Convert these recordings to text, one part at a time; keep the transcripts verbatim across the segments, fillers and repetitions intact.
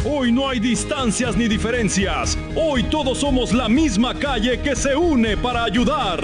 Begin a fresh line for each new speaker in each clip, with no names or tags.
Hoy no hay distancias ni diferencias. Hoy todos somos la misma calle que se une para ayudar.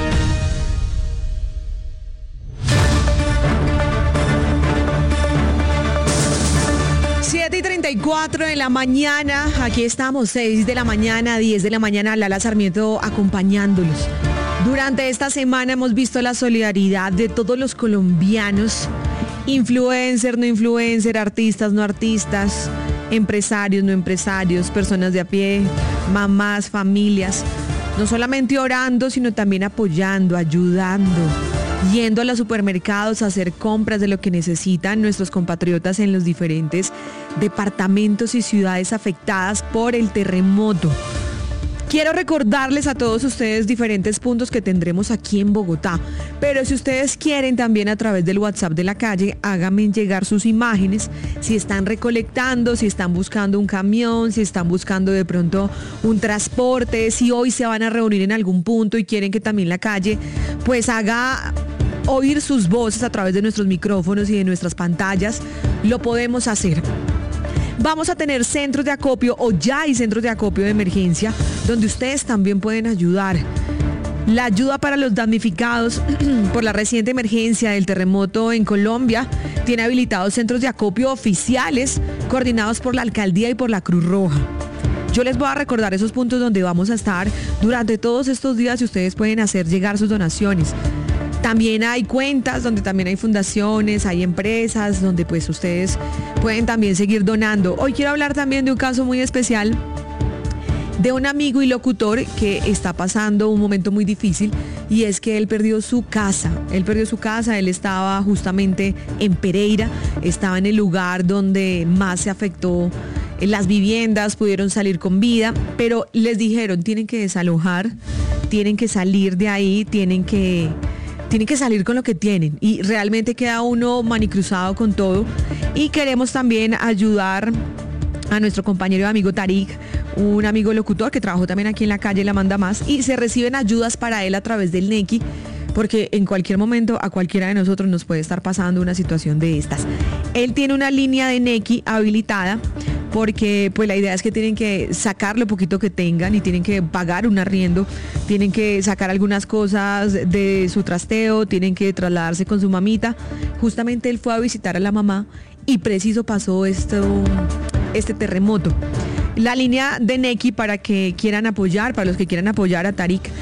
siete y treinta y cuatro de la mañana, aquí estamos, seis de la mañana, diez de la mañana, Lala Sarmiento acompañándolos. Durante esta semana hemos visto la solidaridad de todos los colombianos, influencer, no influencer, artistas, no artistas, empresarios, no empresarios, personas de a pie, mamás, familias, no solamente orando, sino también apoyando, ayudando, yendo a los supermercados a hacer compras de lo que necesitan nuestros compatriotas en los diferentes departamentos y ciudades afectadas por el terremoto. Quiero recordarles a todos ustedes diferentes puntos que tendremos aquí en Bogotá, pero si ustedes quieren también a través del WhatsApp de la calle, háganme llegar sus imágenes, si están recolectando, si están buscando un camión, si están buscando de pronto un transporte, si hoy se van a reunir en algún punto y quieren que también la calle pues haga oír sus voces a través de nuestros micrófonos y de nuestras pantallas, lo podemos hacer. Vamos a tener centros de acopio, o ya hay centros de acopio de emergencia, donde ustedes también pueden ayudar. La ayuda para los damnificados por la reciente emergencia del terremoto en Colombia tiene habilitados centros de acopio oficiales coordinados por la alcaldía y por la Cruz Roja. Yo les voy a recordar esos puntos donde vamos a estar durante todos estos días y ustedes pueden hacer llegar sus donaciones. También hay cuentas donde también hay fundaciones, hay empresas donde pues ustedes pueden también seguir donando. Hoy quiero hablar también de un caso muy especial de un amigo y locutor que está pasando un momento muy difícil, y es que él perdió su casa. Él perdió su casa, él estaba justamente en Pereira, estaba en el lugar donde más se afectó las viviendas, pudieron salir con vida, pero les dijeron tienen que desalojar, tienen que salir de ahí, tienen que... Tienen que salir con lo que tienen, y realmente queda uno manicruzado con todo. Y queremos también ayudar a nuestro compañero y amigo Tarik, un amigo locutor que trabajó también aquí en la calle La Manda Más, y se reciben ayudas para él a través del Nequi, porque en cualquier momento a cualquiera de nosotros nos puede estar pasando una situación de estas. Él tiene una línea de Nequi habilitada, porque pues la idea es que tienen que sacar lo poquito que tengan y tienen que pagar un arriendo, tienen que sacar algunas cosas de su trasteo, tienen que trasladarse con su mamita. Justamente él fue a visitar a la mamá y preciso pasó esto, este terremoto. La línea de Nequi, para que quieran apoyar, para los que quieran apoyar a Tarik,